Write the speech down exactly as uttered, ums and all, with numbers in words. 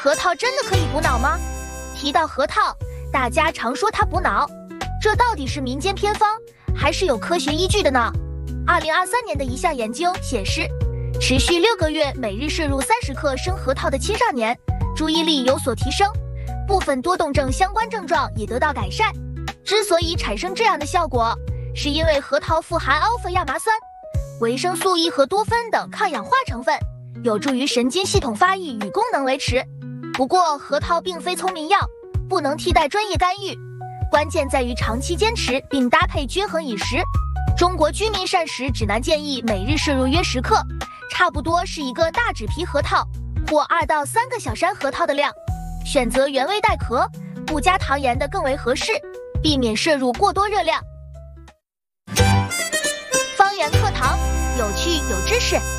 核桃真的可以补脑吗？提到核桃，大家常说它补脑，这到底是民间偏方，还是有科学依据的呢？二零二三年的一项研究显示，持续六个月每日摄入三十克生核桃的青少年，注意力有所提升，部分多动症相关症状也得到改善。之所以产生这样的效果，是因为核桃富含 alpha 亚麻酸、维生素 E 和多酚等抗氧化成分，有助于神经系统发育与功能维持。不过，核桃并非聪明药，不能替代专业干预，关键在于长期坚持并搭配均衡饮食。中国居民膳食指南建议每日摄入约十克，差不多是一个大纸皮核桃或二到三个小山核桃的量。选择原味带壳、不加糖盐的更为合适，避免摄入过多热量。方圆课堂，有趣有知识。